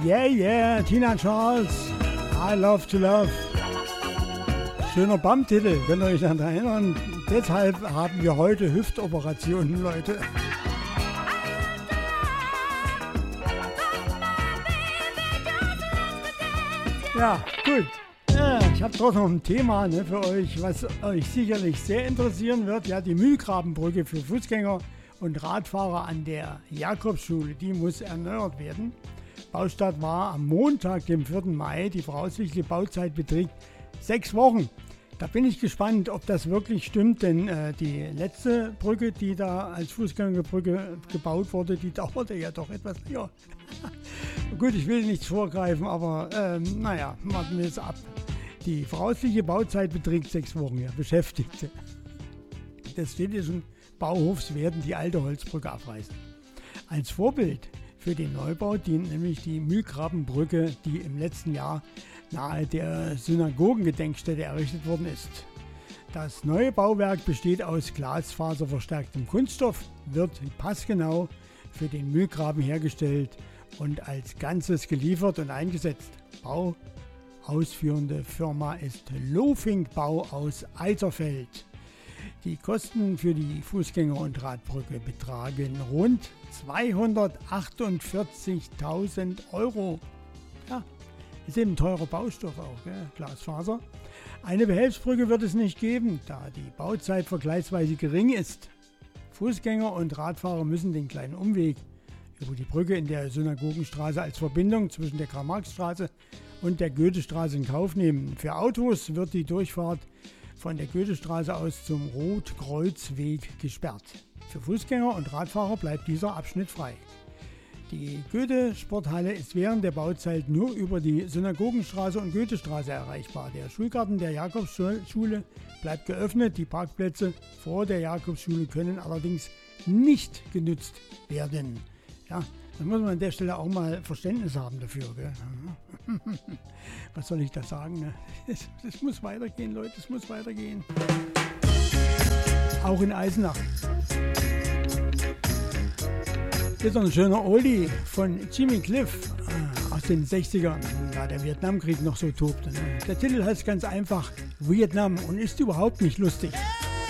Yeah, yeah, Tina Charles, I Love to Love. Schöner BAM-Titel, könnt ihr euch daran erinnern? Deshalb haben wir heute Hüftoperationen, Leute. Ja, gut. Ja, ich habe doch noch ein Thema für euch, was euch sicherlich sehr interessieren wird. Ja, die Mühlgrabenbrücke für Fußgänger und Radfahrer an der Jakobsschule, die muss erneuert werden. Baustart war am Montag, dem 4. Mai. Die voraussichtliche Bauzeit beträgt 6 Wochen. Da bin ich gespannt, ob das wirklich stimmt, denn die letzte Brücke, die da als Fußgängerbrücke gebaut wurde, die dauerte ja doch etwas länger. Gut, ich will nichts vorgreifen, aber warten wir es ab. Die voraussichtliche Bauzeit beträgt 6 Wochen, ja, Beschäftigte des städtischen Bauhofs werden die alte Holzbrücke abreißen. Als Vorbild für den Neubau dient nämlich die Mühlgrabenbrücke, die im letzten Jahr nahe der Synagogengedenkstätte errichtet worden ist. Das neue Bauwerk besteht aus glasfaserverstärktem Kunststoff, wird passgenau für den Mühlgraben hergestellt und als Ganzes geliefert und eingesetzt. Ausführende Firma ist Lofing Bau aus Eiserfeld. Die Kosten für die Fußgänger- und Radbrücke betragen rund 248.000 Euro. Ja, ist eben ein teurer Baustoff auch, gell? Glasfaser. Eine Behelfsbrücke wird es nicht geben, da die Bauzeit vergleichsweise gering ist. Fußgänger und Radfahrer müssen den kleinen Umweg über die Brücke in der Synagogenstraße als Verbindung zwischen der Karl-Marx-Straße und der Goethestraße in Kauf nehmen. Für Autos wird die Durchfahrt von der Goethestraße aus zum Rotkreuzweg gesperrt. Für Fußgänger und Radfahrer bleibt dieser Abschnitt frei. Die Goethe-Sporthalle ist während der Bauzeit nur über die Synagogenstraße und Goethestraße erreichbar. Der Schulgarten der Jakobsschule bleibt geöffnet. Die Parkplätze vor der Jakobsschule können allerdings nicht genutzt werden. Ja, da muss man an der Stelle auch mal Verständnis haben dafür. Gell? Was soll ich da sagen? Ne? Es muss weitergehen, Leute, es muss weitergehen. Auch in Eisenach. Hier ist noch ein schöner Oldie von Jimmy Cliff aus den 60ern, da der Vietnamkrieg noch so tobte. Ne? Der Titel heißt ganz einfach Vietnam und ist überhaupt nicht lustig.